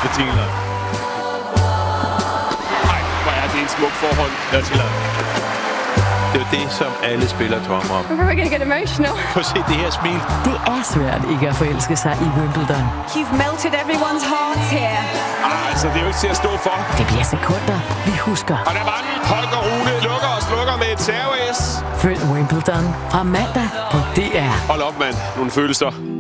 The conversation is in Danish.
Katinler. Nej, hvor er det en smuk forhold. Katinler. Det er jo det, som alle spillere drømmer om. We're gonna get emotional. Prøv at se det her smil. Det er svært ikke at forelske sig i Wimbledon. You've melted everyone's hearts here. Altså, det er jo ikke til at stå for. Det bliver sekunder, vi husker. Og der var den. Holger Rune lukker og slukker med et serveis. Følg Wimbledon fra mandag på DR. Hold op, mand. Nogle følelser.